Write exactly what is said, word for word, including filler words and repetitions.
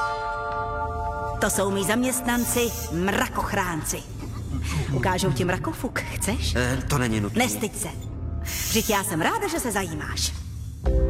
To jsou mý zaměstnanci, mrakochránci. Ukážou ti mrakofuk, chceš? E, to není nutné. Nestyď se. Vždyť já jsem ráda, že se zajímáš.